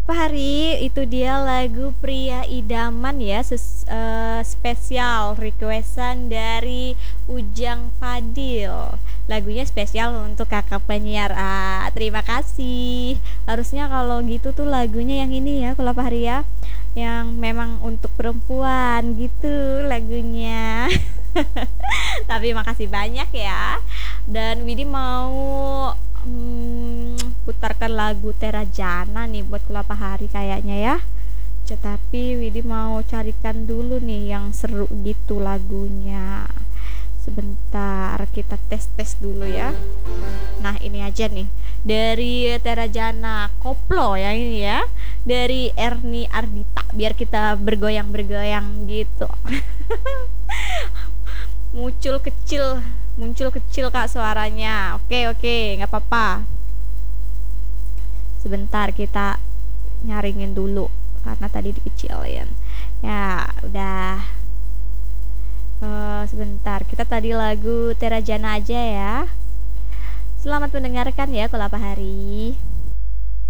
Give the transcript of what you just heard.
Pak Hari, itu dia lagu Pria Idaman ya, spesial requestan dari Ujang Fadil. Lagunya spesial untuk kakak penyiar. Terima kasih. Harusnya kalau gitu tuh lagunya yang ini ya, kalau Pak Hari ya, yang memang untuk perempuan gitu lagunya. Tapi makasih banyak ya. Dan Widi mau putarkan lagu Terajana nih buat kelapa hari kayaknya ya. Tetapi Widi mau carikan dulu nih yang seru gitu lagunya. Sebentar kita tes-tes dulu ya. Nah ini aja nih dari Terajana Koplo yang ini ya, dari Erni Ardita, biar kita bergoyang-bergoyang gitu. Muncul kecil kak suaranya. Oke, nggak apa-apa. Sebentar kita nyaringin dulu karena tadi dikecilin ya. Udah. Sebentar kita tadi lagu Terajana aja ya. Selamat mendengarkan ya Kelapa Hari.